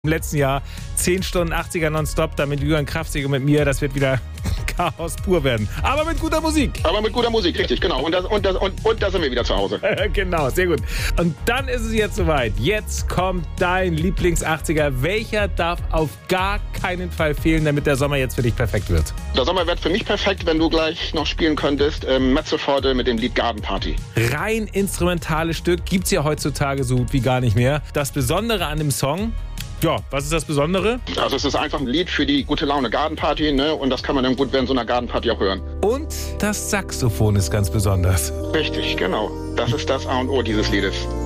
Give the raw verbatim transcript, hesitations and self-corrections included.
Im letzten Jahr zehn Stunden achtziger nonstop, da mit Jürgen Kraftsig und mit mir, das wird wieder Chaos pur werden. Aber mit guter Musik. Aber mit guter Musik, richtig, genau. Und, das, und, das, und, und da sind wir wieder zu Hause. Genau, sehr gut. Und dann ist es jetzt soweit. Jetzt kommt dein Lieblings-achtziger. Welcher darf auf gar keinen Fall fehlen, damit der Sommer jetzt für dich perfekt wird? Der Sommer wird für mich perfekt, wenn du gleich noch spielen könntest. Ähm, Metzelforte mit dem Lied Garden Party. Rein instrumentales Stück gibt's ja heutzutage so gut wie gar nicht mehr. Das Besondere an dem Song, ja, was ist das Besondere? Also es ist einfach ein Lied für die gute Laune Garden Party, ne? Und das kann man dann gut während so einer Garden Party auch hören. Und das Saxophon ist ganz besonders. Richtig, genau. Das ist das A und O dieses Liedes.